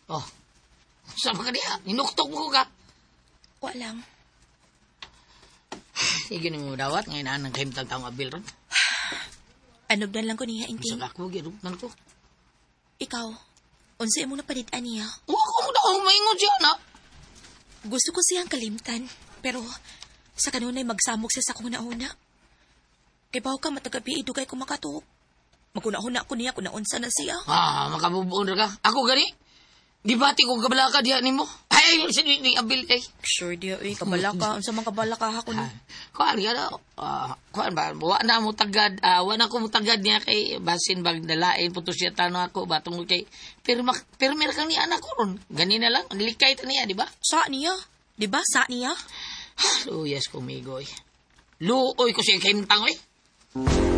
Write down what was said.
Oh, sama ka diya. Inuktok mo ka. Wa lang. Sige nang dawat. Ngayon na nang kahimtang taong abil ron. Anugdan lang ko niya, Inti. Sa ako, girupnan ko. Ikaw, unsa mo na palitan niya? Ako mo na akong maingon siya na. Gusto ko siyang kalimtan, pero sa kanunay magsamok siya sa kong nauna. Kay baw ka matagabi idugay ko makatuok. Magkunahuna ko niya kung naunsa na siya. Makabubuon ka. Ako gani. Di bati kong kabala ka diya ni mo. Ay, sa ni abil eh. Sure dia, kabala ka. Unsa man kabala ka ako ni. Kuan ya kuan ba wa na mo tagad, wa na ko mo tagad niya kay basin bag dalain puto siya tanong ako batong kay pirmir kang ni anak ko ron. Gani na lang, nilikay ta niya, di ba? Sa niya? Di ba? Sa niya? Yes, kumigoy. Luoy ko siya kay mtang eh.